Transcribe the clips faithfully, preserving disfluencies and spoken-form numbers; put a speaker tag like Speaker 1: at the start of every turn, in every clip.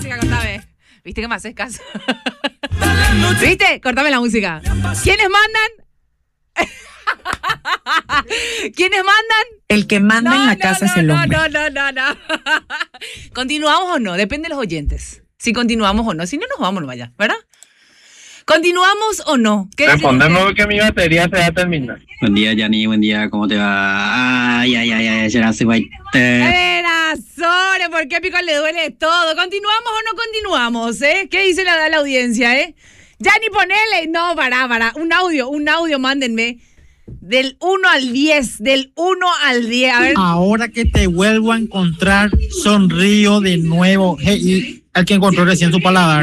Speaker 1: música, cortame. ¿Viste que me haces caso? ¿Viste? Cortame la música. ¿Quiénes mandan? ¿Quiénes mandan?
Speaker 2: El que manda
Speaker 1: no,
Speaker 2: en la
Speaker 1: no,
Speaker 2: casa
Speaker 1: no,
Speaker 2: es el
Speaker 1: no,
Speaker 2: hombre.
Speaker 1: No, no, no, no. ¿Continuamos o no? Depende de los oyentes. Si continuamos o no. Si no, nos vamos, no vaya, ¿verdad? ¿Continuamos o no?
Speaker 3: Respondemos que mi batería se va a terminar.
Speaker 4: Buen día, Yanni, buen día, ¿cómo te va? Ay, ay, ay, ay, será su guay.
Speaker 1: Sore, ¿por qué a Pico le duele todo? ¿Continuamos o no continuamos, eh? ¿Qué dice la, la audiencia, eh? Yanni, ponele. No, pará, pará. Un audio, un audio, mándenme. Del uno al diez, del uno al diez. A ver.
Speaker 5: Ahora que te vuelvo a encontrar, sonrío de nuevo. Hey, al que encontró recién su paladar.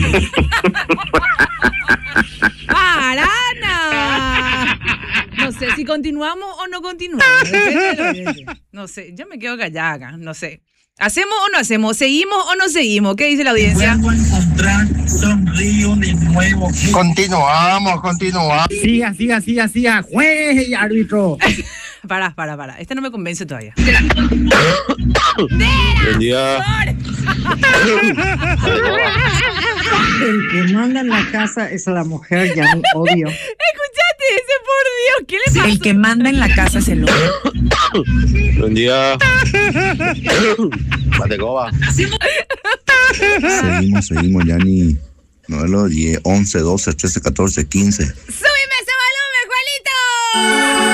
Speaker 1: ¡Parana! No sé si continuamos o no continuamos. No sé, yo me quedo callada acá, no sé. ¿Hacemos o no hacemos? ¿Seguimos o no seguimos? ¿Qué dice la audiencia?
Speaker 5: Vuelvo a encontrar, sonrío de nuevo.
Speaker 3: Continuamos, continuamos.
Speaker 5: Siga, siga, siga, siga. Juez y árbitro.
Speaker 1: Pará, pará, pará. Este no me convence todavía.
Speaker 3: Buen día.
Speaker 2: El que manda en la casa es la mujer, ya obvio.
Speaker 1: Escuchate ese, por Dios, ¿qué le pasa?
Speaker 2: El que manda en la casa es el hombre.
Speaker 3: Buen día. Matecoba.
Speaker 6: Seguimos, seguimos, Yanni. nueve, diez, once, doce, trece, catorce, quince.
Speaker 1: ¡Súbime ese volumen, Juanito!